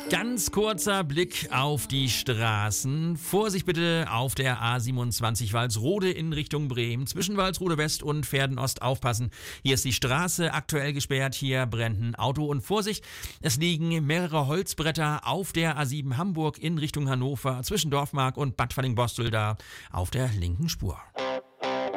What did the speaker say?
Ganz kurzer Blick auf die Straßen. Vorsicht bitte auf der A27 Walsrode in Richtung Bremen. Zwischen Walsrode West und Verden Ost aufpassen. Hier ist die Straße aktuell gesperrt. Hier brennt ein Auto und Vorsicht. Es liegen mehrere Holzbretter auf der A7 Hamburg in Richtung Hannover zwischen Dorfmark und Bad Fallingbostel da auf der linken Spur.